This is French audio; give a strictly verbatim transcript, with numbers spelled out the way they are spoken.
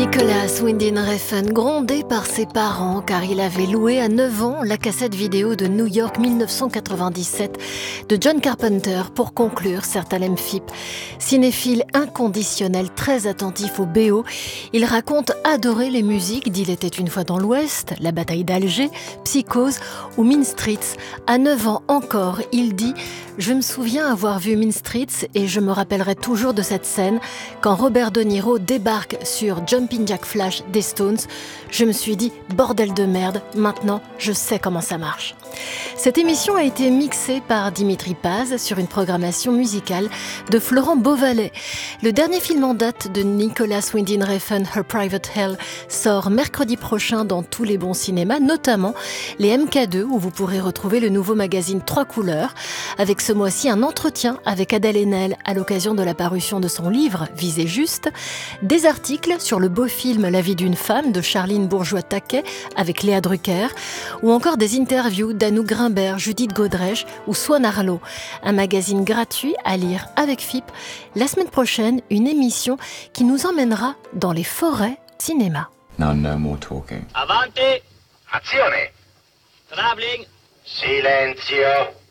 Nicolas Winding Refn, grondé par ses parents car il avait loué à neuf ans la cassette vidéo de New York dix-neuf cent quatre-vingt-dix-sept de John Carpenter pour conclure Sertalem Phip. Cinéphile inconditionnel, très attentif au B O, il raconte adorer les musiques d'Il était une fois dans l'Ouest, La bataille d'Alger, Psychose ou Mean Streets. À neuf ans encore, il dit « Je me souviens avoir vu Mean Streets et je me rappellerai toujours de cette scène quand Robert De Niro débarque sur Jumpin' Jack Flash des Stones. Je me suis dit « Bordel de merde, maintenant je sais comment ça marche ». Cette émission a été mixée par Dimitri Paz sur une programmation musicale de Florent Beauvalet. Le dernier film en date de Nicolas Winding Refn, Her Private Hell, sort mercredi prochain dans tous les bons cinémas, notamment les M K deux où vous pourrez retrouver le nouveau magazine Trois Couleurs, avec ce mois-ci un entretien avec Adèle Haenel à l'occasion de la parution de son livre Viser juste, des articles sur le beau film La vie d'une femme de Charline Bourgeois-Taquet avec Léa Drucker, ou encore des interviews d'Anouk Grimbert, Judith Godrèche ou Swan Arlo. Un magazine gratuit à lire avec Phip. La semaine prochaine, une émission qui nous emmènera dans les forêts cinéma. Now no more talking. Avanti! Azione! Travelling! Silenzio!